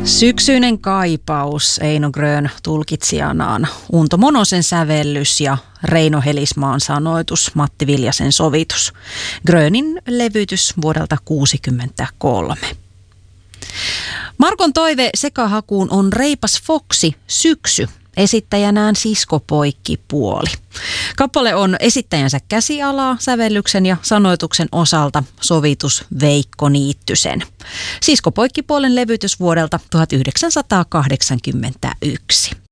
Syksyinen kaipaus, Eino Grön tulkitsijanaan, Unto Monosen sävellys ja Reino Helismaan sanoitus, Matti Viljasen sovitus. Grönin levytys vuodelta 1963. Markon toive sekahakuun on Reipas Foksi Syksy, esittäjänään siskopoikkipuoli. Kappale on esittäjänsä käsialaa sävellyksen ja sanoituksen osalta, sovitus Veikko Niittysen. Siskopoikkipuolen levytys vuodelta 1981.